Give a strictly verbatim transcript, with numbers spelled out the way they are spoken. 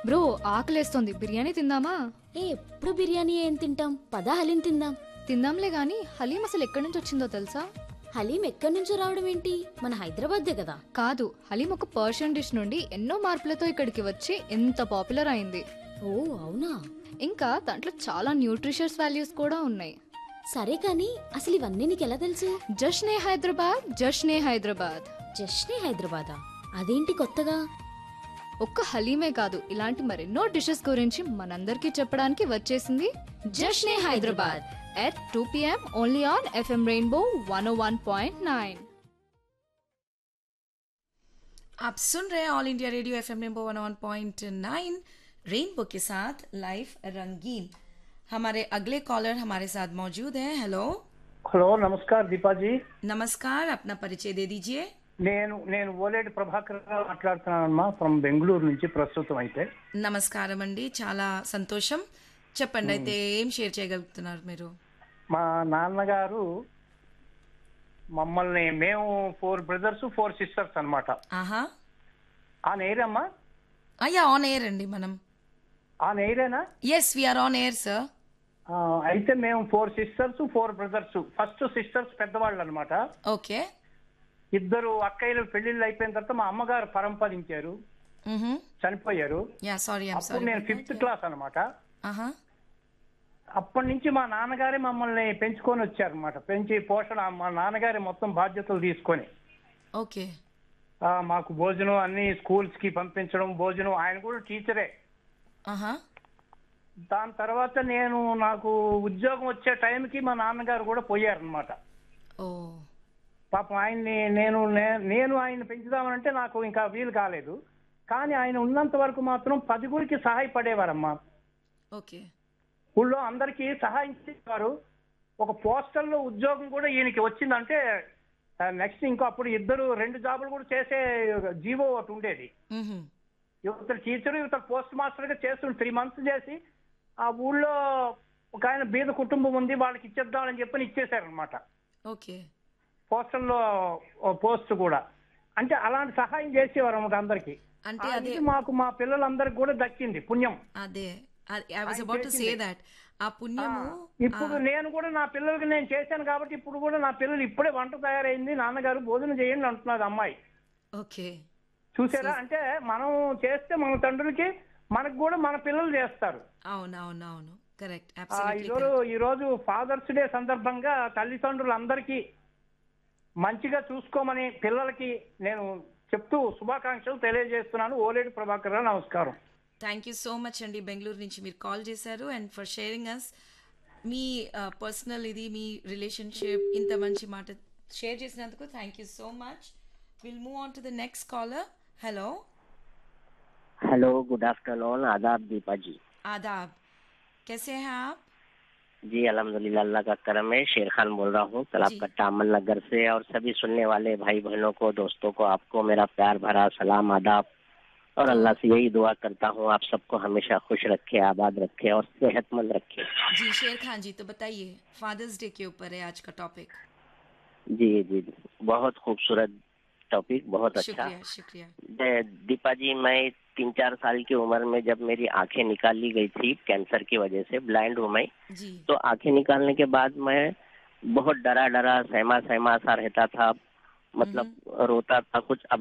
Bro ఆకలేస్తోంది, biryani తిందామా? ఏ ఎప్పుడు బిర్యానీ ఏం తింటాం, పదా హలీం తిందాం. తిందాంలే గాని హలీం అసలు ఎక్కడి నుంచి వచ్చిందో తెలుసా? హలీం ఎక్కడి నుంచో రావడం ఏంటి, మన హైదరాబాద్దే కదా. కాదు, హలీం ఒక పర్షియన్ డిష్ నుండి ఎన్నో మార్పులతో ఇక్కడికి వచ్చి ఎంత పాపులర్ అయింది. ఓ అవునా. ఇంకా దాంట్లో చాలా న్యూట్రిషియస్ వాల్యూస్ కూడా ఉన్నాయి. సరే కానీ అసలు ఇవన్నీ నీకెలా తెలుసు? జష్నే హైదరాబాద్, జష్నే హైదరాబాద్. జస్ట్నే హైదరాబాదా? అదేంటి కొత్తగా? ఒక్క హలీమే కాదు, ఇలాంటి మరెన్నో డిషెస్ గురించి మనందరికీ చెప్పడానికి వచ్చేసింది జష్నే Hyderabad at two PM only on FM rainbow one oh one point nine. आप सुन रहे हैं all India radio FM rainbow one ओ वन पॉइंट नाइन रेनबो के साथ लाइव रंगीन। हमारे अगले कॉलर हमारे साथ मौजूद हैं। Hello hello namaskar దీపాజీ. नमस्कार, अपना परिचय दे दीजिए। నేను నేను ఓలేటి ప్రభాకర్ రావు మాట్లాడుతున్నానమ్మా ఫ్రమ్ బెంగళూరు నుంచి ప్రస్తుతం. అయితే నమస్కారం అండి, చాలా సంతోషం. చెప్పండి, అయితే ఏం షేర్ చేయగలుగుతున్నారు మీరు? మా నాన్నగారు మమ్మల్ని, మేము ఫోర్ బ్రదర్స్ ఫోర్ సిస్టర్స్ అన్నమాట. ఆహా, ఆ నేరమ్మా, అయ్యా ఆన్ ఎయిర్ అండి మనం. ఆ నేరేనా? Yes, we are on air sir. అయితే మేము four sisters four brothers. First sisters పెద్దవాళ్ళు అనమాట. ఓకే. ఇద్దరు అక్కయ్యలు పెళ్లిళ్ళు అయిపోయిన తర్వాత మా అమ్మగారు పరంపరించారు, చనిపోయారు. యా సారీ, ఐ యామ్ అప్పుడు సారీ. నేను ఫిఫ్త్ క్లాస్ అనమాట. ఆహా, అప్పటి నుంచి మా నాన్నగారే మమ్మల్ని పెంచుకొని వచ్చారనమాట. పెంచి పోషణ మా నాన్నగారే మొత్తం బాధ్యతలు తీసుకొని ఓకే. ఆ, మాకు భోజనం అన్ని స్కూల్స్ కి పంపించడం, భోజనం. ఆయన కూడా టీచరే. ఆహా, దాని తర్వాత నేను నాకు ఉద్యోగం వచ్చే టైంకి మా నాన్నగారు కూడా పోయారనమాట. ఓ పాపం ఆయన్ని నేను నే- నేను ఆయన పెంచుదామనంటే నాకు ఇంకా వీలు కాలేదు. కానీ ఆయన ఉన్నంత వరకు మాత్రం పదిగురికి సహాయపడేవారమ్మా. ఓకే. ఊళ్ళో అందరికీ సహాయం చేసేవారు. ఒక పోస్టల్లో ఉద్యోగం కూడా ఈయనకి వచ్చిందంటే నెక్స్ట్ ఇంకో అప్పుడు ఇద్దరు రెండు జాబులు కూడా చేసే జీవో ఒకటి ఉండేది. మ్హూ. యువత టీచర్, యువత పోస్ట్ మాస్టర్ గా చేస్తుండే త్రీ మంత్స్ చేసి ఆ ఊళ్ళో ఒక ఆయన బీద కుటుంబం ఉంది, వాళ్ళకి ఇచ్చేద్దామని చెప్పని ఇచ్చేసారనమాట. ఓకే. పోస్టల్లో పోస్ట్ కూడా. అంటే అలాంటి సహాయం చేసేవారు అన్నమాట అందరికి. అంటే ఆ అదే ఇది మాకు మా పిల్లలందరికీ కూడా దక్కింది పుణ్యం. అదే ఐ వాస్ ఆయన అబౌట్ టు సే చేసిందే. దట్ ఆ పుణ్యము. ఇప్పుడు నేను కూడా నా పిల్లలకి నేను చేశాను కాబట్టి ఇప్పుడు కూడా నా పిల్లలు ఇప్పుడే వంట తయారైంది, నాన్నగారు భోజనం చేయండి అంటున్నది అమ్మాయి. ఓకే. చూసారా? అంటే మనం చేస్తే మన తండ్రులకి మనకు కూడా మన పిల్లలు చేస్తారు. అవునవునవును, కరెక్ట్. ఆ, ఈరోజు ఈ రోజు ఫాదర్స్ డే సందర్భంగా తల్లిదండ్రులందరికీ మంచిగా చూసుకోమని పిల్లలకి నేను చెప్తూ శుభాకాంక్షలు తెలియజేస్తున్నాను. ఓలేటి ప్రభాకర్ రావు, నమస్కారం. థ్యాంక్ యూ సో మచ్ అండి, బెంగళూరు నుంచి మీరు కాల్ చేశారు and for sharing us me personal ఇది మీ రిలేషన్షిప్ ఇంత మంచి మాట షేర్ చేసినందుకు thank you so much. Will move on to the next caller. Hello hello, good afternoon, आदाब दीपा जी। आदाब, कैसे हैं आप? जी अल्हम्दुलिल्लाह, अल्लाह का करम है। शेर खान बोल रहा हूँ तलाबकट्टा अमन नगर से। और सभी सुनने वाले भाई बहनों को, दोस्तों को, आपको मेरा प्यार भरा सलाम, आदाब। और अल्लाह से यही दुआ करता हूँ आप सबको हमेशा खुश रखे, आबाद रखे और सेहतमंद रखे। जी शेर खान जी, तो बताइए, फादर्स डे के ऊपर है आज का टॉपिक। जी जी, बहुत खूबसूरत टॉपिक, बहुत अच्छा। शुक्रिया शुक्रिया। दे- दीपा जी, मैं तीन चार साल की उम्र में जब मेरी आंखें निकाल ली गई थी कैंसर की वजह से, ब्लाइंड हूँ मैं, जी तो आंखें निकालने के बाद मैं बहुत डरा डरा सहमा सहमा सा रहता था, मतलब रोता था कुछ। अब